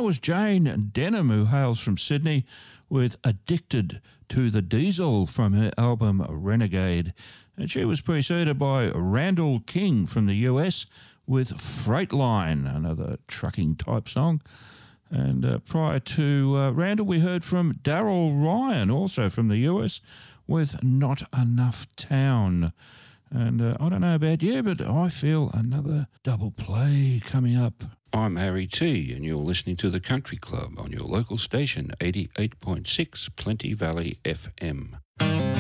was Jane Denham, who hails from Sydney, with Addicted to the Diesel from her album Renegade. And she was preceded by Randall King from the US with Freightline, another trucking type song. And prior to Randall, we heard from Daryl Ryan, also from the US, with Not Enough Town. And I don't know about you, but I feel another double play coming up. I'm Harry T, and you're listening to The Country Club on your local station, 88.6 Plenty Valley FM.